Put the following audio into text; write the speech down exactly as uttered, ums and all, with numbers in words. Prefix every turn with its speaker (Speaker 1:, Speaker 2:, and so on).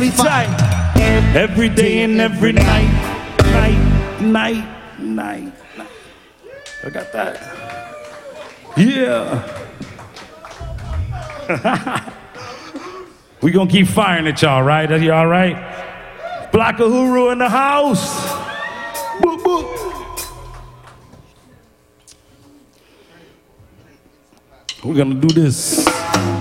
Speaker 1: Hold it tight. Every day and every night, night, night, night, night. I got that. Yeah. We gonna keep firing at y'all, right? Are you all right? Black Uhuru in the house. Boop, boop. We're gonna do this.